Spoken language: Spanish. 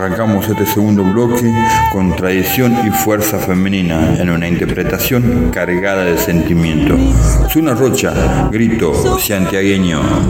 Arrancamos este segundo bloque con tradición y fuerza femenina en una interpretación cargada de sentimiento. Zuna Rocha, grito santiagueño.